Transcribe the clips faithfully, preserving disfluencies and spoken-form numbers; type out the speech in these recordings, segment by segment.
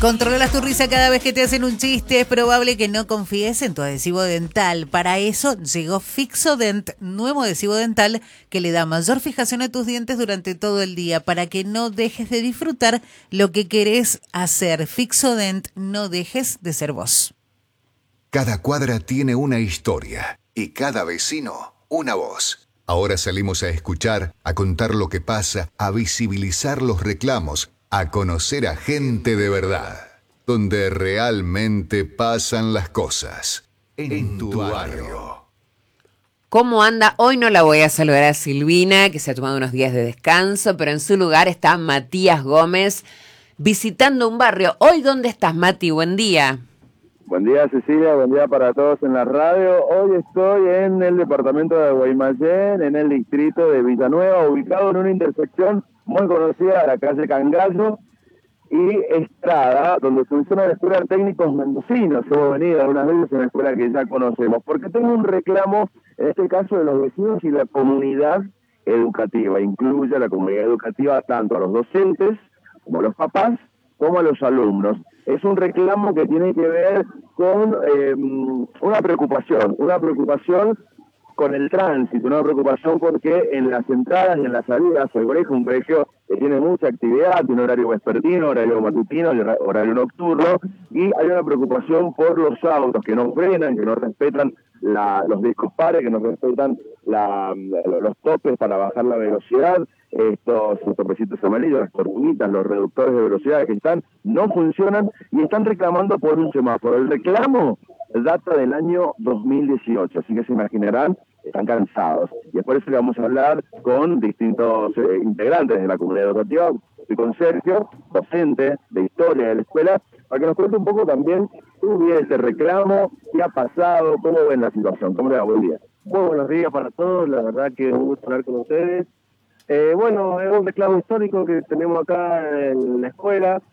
Controlas tu risa cada vez que te hacen un chiste. Es probable que no confíes en tu adhesivo dental. Para eso llegó Fixodent, nuevo adhesivo dental que le da mayor fijación a tus dientes durante todo el día para que no dejes de disfrutar lo que querés hacer. Fixodent, no dejes de ser vos. Cada cuadra tiene una historia y cada vecino una voz. Ahora salimos a escuchar, a contar lo que pasa, a visibilizar los reclamos, a conocer a gente de verdad, donde realmente pasan las cosas, en, en tu barrio. ¿Cómo anda? Hoy no la voy a saludar a Silvina, que se ha tomado unos días de descanso, pero en su lugar está Matías Gómez visitando un barrio. Hoy, ¿dónde estás, Mati? Buen día. Buen día, Cecilia, buen día para todos en la radio. Hoy estoy en el departamento de Guaymallén, en el distrito de Villanueva, ubicado en una intersección muy conocida, la calle Cangallo y Estrada, donde funciona la Escuela de Técnicos Mendocinos. Hemos venido algunas veces en la escuela que ya conocemos, porque tengo un reclamo, en este caso de los vecinos y la comunidad educativa. Incluye a la comunidad educativa tanto a los docentes, como a los papás, como a los alumnos. Es un reclamo que tiene que ver con eh, una preocupación, una preocupación con el tránsito, una preocupación porque en las entradas y en las salidas, el colegio, un colegio que tiene mucha actividad, tiene horario vespertino, horario matutino, horario nocturno, y hay una preocupación por los autos que no frenan, que no respetan la, los discos pares, que no respetan la, los topes para bajar la velocidad, estos topecitos amarillos, las tortuguitas, los reductores de velocidad que están, no funcionan y están reclamando por un semáforo. El reclamo data del año dos mil dieciocho, así que se imaginarán, están cansados. Y es por eso que vamos a hablar con distintos eh, integrantes de la comunidad educativa. Estoy con Sergio, docente de historia de la escuela, para que nos cuente un poco también cómo viene este reclamo, qué ha pasado, cómo ven la situación. ¿Cómo le va? Buen día. Muy buenos días para todos, la verdad que es un gusto hablar con ustedes. Eh, bueno, es un reclamo histórico que tenemos acá en la escuela.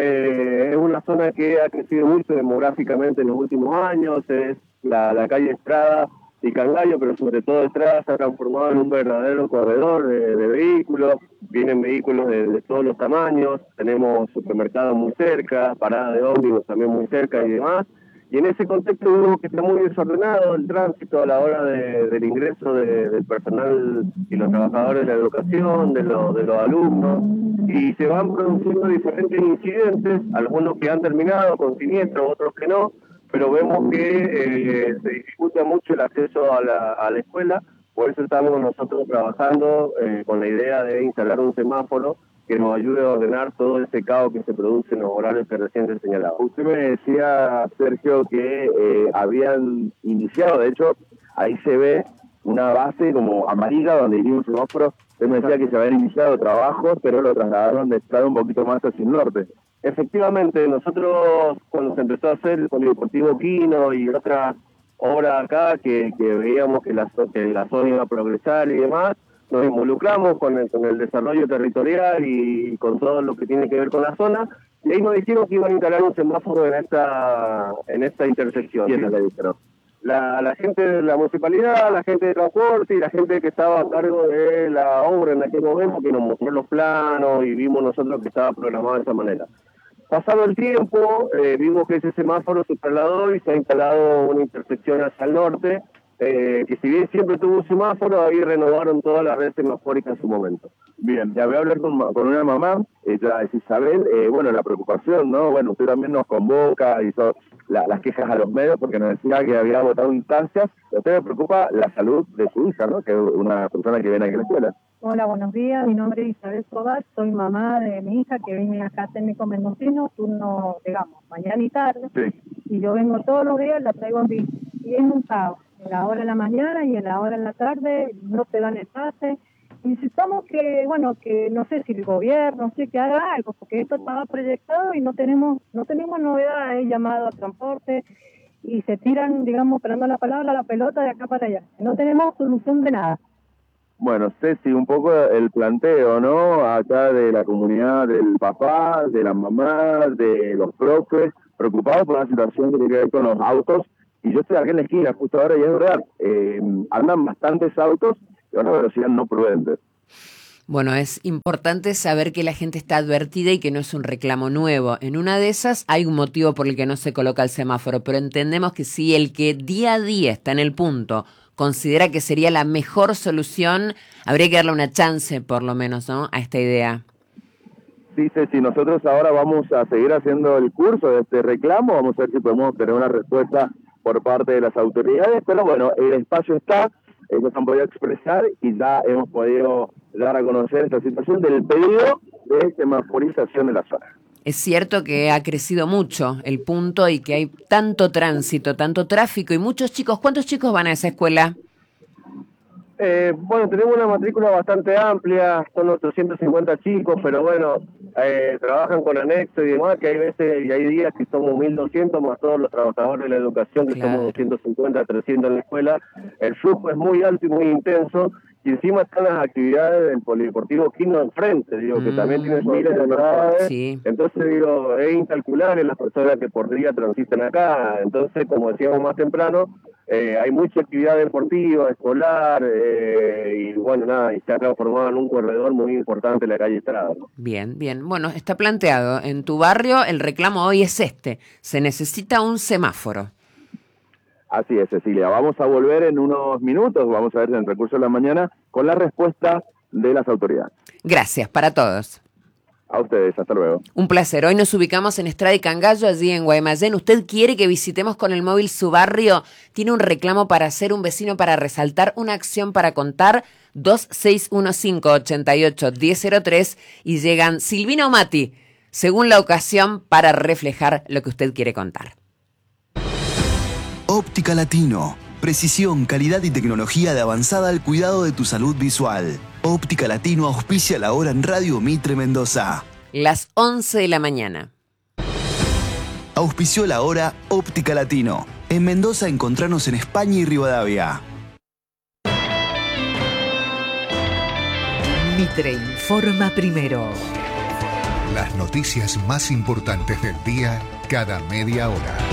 Eh, es una zona que ha crecido mucho demográficamente en los últimos años. Es la, la calle Estrada y Cangallo, pero sobre todo Estrada se ha transformado en un verdadero corredor de, de vehículos. Vienen vehículos de, de todos los tamaños. Tenemos supermercados muy cerca, paradas de ómnibus también muy cerca y demás. Y en ese contexto vemos que está muy desordenado el tránsito a la hora de, del ingreso de, del personal y los trabajadores de la educación, de, lo, de los alumnos, y se van produciendo diferentes incidentes, algunos que han terminado con siniestros, otros que no, pero vemos que eh, se dificulta mucho el acceso a la, a la escuela. Por eso estamos nosotros trabajando eh, con la idea de instalar un semáforo que nos ayude a ordenar todo ese caos que se produce en los horarios que recién se señalaba. Usted me decía, Sergio, que eh, habían iniciado, de hecho, ahí se ve una base como amarilla donde iría un semáforo. Usted me decía que se habían iniciado trabajos, pero lo trasladaron de Estrada un poquito más hacia el norte. Efectivamente, nosotros cuando se empezó a hacer el Polideportivo Quino y otras obras acá que, que veíamos que la, que la zona iba a progresar y demás, nos involucramos con el, con el desarrollo territorial y con todo lo que tiene que ver con la zona, y ahí nos dijeron que iban a instalar un semáforo en esta en esta intersección. ¿Quién la dijeron? La, la gente de la municipalidad, la gente de transporte y la gente que estaba a cargo de la obra en aquel momento, que nos mostró los planos y vimos nosotros que estaba programado de esa manera. Pasado el tiempo, eh, vimos que ese semáforo se trasladó y se ha instalado una intersección hacia el norte, Eh, que si bien siempre tuvo un semáforo, ahí renovaron toda la red semafórica en su momento. Bien, ya voy a hablar con, con una mamá, ella es Isabel, eh, bueno, la preocupación, ¿no? Bueno, usted también nos convoca, hizo la, las quejas a los medios porque nos decía que había votado instancias, pero a usted le preocupa la salud de su hija, ¿no? Que es una persona que viene aquí a la escuela. Hola, buenos días, mi nombre es Isabel Sobar, soy mamá de mi hija que viene acá a técnico mendocino, turno, digamos, mañana y tarde, sí. Y yo vengo todos los días, la traigo en bici, y es un caos. En la hora de la mañana y en la hora de la tarde no te dan el pase. Necesitamos que, bueno, que no sé si el gobierno, no sé, que haga algo, porque esto estaba proyectado y no tenemos no tenemos novedad, he llamado a transporte y se tiran, digamos, esperando la palabra, la pelota de acá para allá. No tenemos solución de nada. Bueno, Ceci, un poco el planteo, ¿no? Acá de la comunidad del papá, de la mamá, de los profes, preocupados por la situación que tiene que ver con los autos. Y yo estoy aquí en la esquina justo ahora y es verdad, eh, andan bastantes autos y a una velocidad no prudente. Bueno, es importante saber que la gente está advertida y que no es un reclamo nuevo. En una de esas hay un motivo por el que no se coloca el semáforo, pero entendemos que si el que día a día está en el punto considera que sería la mejor solución, habría que darle una chance, por lo menos, ¿no?, a esta idea. Sí, Ceci, nosotros ahora vamos a seguir haciendo el curso de este reclamo, vamos a ver si podemos tener una respuesta por parte de las autoridades, pero bueno, el espacio está, ellos han podido expresar y ya hemos podido dar a conocer esta situación del pedido de semaforización de la zona. Es cierto que ha crecido mucho el punto y que hay tanto tránsito, tanto tráfico y muchos chicos. ¿Cuántos chicos van a esa escuela? Eh, bueno, tenemos una matrícula bastante amplia, son ochocientos cincuenta chicos, pero bueno, eh, trabajan con anexo y demás, que hay veces y hay días que somos mil doscientos más todos los trabajadores de la educación, que Claro. somos doscientos cincuenta, trescientos en la escuela. El flujo es muy alto y muy intenso, y encima están las actividades del Polideportivo Quino enfrente, digo, que Mm. también tiene miles de novedades. Sí. Entonces, digo, es incalculable las personas que por día transitan acá. Entonces, como decíamos más temprano, eh, hay mucha actividad deportiva, escolar, eh, y bueno, nada, y se ha transformado en un corredor muy importante en la calle Estrada, ¿no? Bien, bien. Bueno, está planteado. En tu barrio el reclamo hoy es este. Se necesita un semáforo. Así es, Cecilia. Vamos a volver en unos minutos, vamos a ver en el recurso de la mañana, con la respuesta de las autoridades. Gracias para todos. A ustedes, hasta luego. Un placer. Hoy nos ubicamos en Estrada y Cangallo, allí en Guaymallén. ¿Usted quiere que visitemos con el móvil su barrio? ¿Tiene un reclamo para hacer, un vecino para resaltar, una acción para contar? dos seis uno cinco, ocho ocho uno cero cero tres y llegan Silvina o Mati, según la ocasión, para reflejar lo que usted quiere contar. Óptica Latino. Precisión, calidad y tecnología de avanzada al cuidado de tu salud visual. Óptica Latino auspicia la hora en Radio Mitre Mendoza. Las once de la mañana. Auspició la hora Óptica Latino. En Mendoza encontranos en España y Rivadavia. Mitre informa primero. Las noticias más importantes del día cada media hora.